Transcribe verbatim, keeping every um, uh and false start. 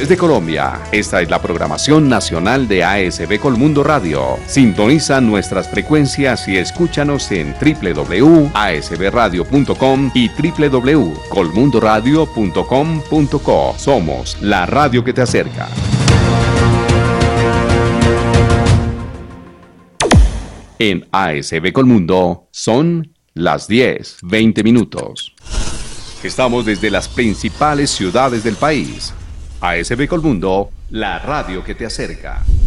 Desde Colombia, esta es la programación nacional de A S B Colmundo Radio. Sintoniza nuestras frecuencias y escúchanos en doble u doble u doble u punto a s b radio punto com y doble u doble u doble u punto colmundo radio punto com punto co. Somos la radio que te acerca. En A S B Colmundo son las diez, veinte minutos. Estamos desde las principales ciudades del país. A S B Colmundo, la radio que te acerca.